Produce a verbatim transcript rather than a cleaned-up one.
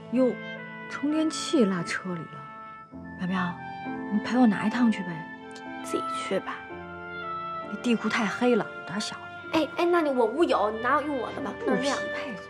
哟，充电器落车里了。苗苗，你陪我拿一趟去呗。 自己去吧。 你地库太黑了，胆小。 哎哎，那你我屋有，你拿用我的吧，那是亮。 配